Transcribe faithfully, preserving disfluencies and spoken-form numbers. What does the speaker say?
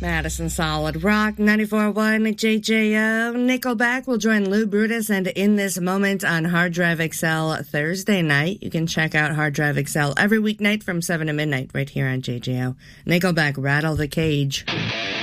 Madison Solid Rock, ninety-four point one J J O. Nickelback will join Lou Brutus and In This Moment on Hard Drive X L Thursday night. You can check out Hard Drive X L every weeknight from seven to midnight right here on J J O. Nickelback, Rattle the Cage.